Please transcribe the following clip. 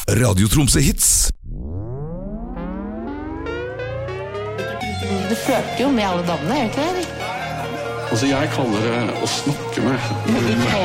Radio Tromsø Hits. Du flørter jo med alle damene, gjør ikke det? Altså, jeg kaller det å snakke med.